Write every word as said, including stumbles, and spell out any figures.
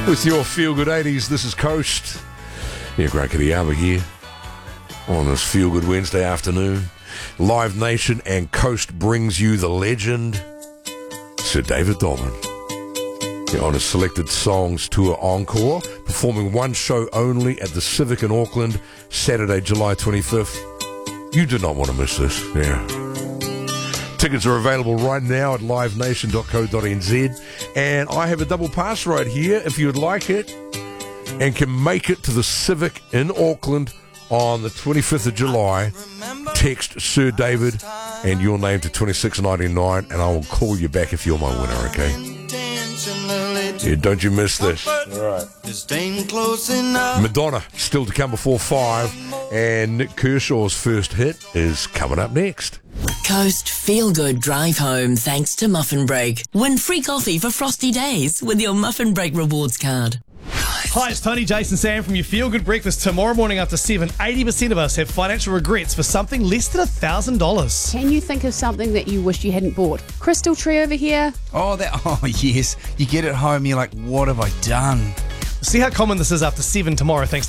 With your Feel Good eighties, this is Coast. Yeah, Greg Kadiaba here on this Feel Good Wednesday afternoon. Live Nation and Coast brings you the legend, Sir David Dobbyn. Yeah, on a selected songs tour encore, performing one show only at the Civic in Auckland, Saturday, July twenty-fifth. You do not want to miss this. Yeah. Tickets are available right now at live nation dot co dot n z, and I have a double pass right here if you would like it and can make it to the Civic in Auckland on the twenty-fifth of July. Text Sir David and your name to twenty-six ninety-nine, and I will call you back if you're my winner, okay? Yeah, don't you miss this. All right. Madonna still to come before five, and Nick Kershaw's first hit is coming up next. Coast Feel Good Drive Home thanks to Muffin Break. Win free coffee for frosty days with your Muffin Break rewards card. Hi, it's Tony, Jason, Sam from your Feel Good Breakfast. Tomorrow morning after seven, eighty percent of us have financial regrets for something less than one thousand dollars. Can you think of something that you wish you hadn't bought? Crystal tree over here. Oh, that. Oh, yes. You get it home, you're like, what have I done? See how common this is after seven tomorrow, thanks